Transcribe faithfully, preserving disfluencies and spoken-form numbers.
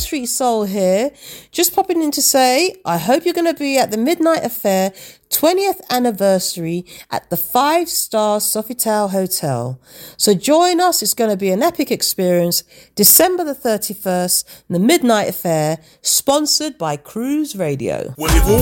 Street Soul here. Just popping in to say, I hope you're going to be at the Midnight Affair twentieth anniversary at the five star Sofitel Hotel. So join us. It's going to be an epic experience. December the thirty-first, the Midnight Affair, sponsored by Cruise Radio. Well, if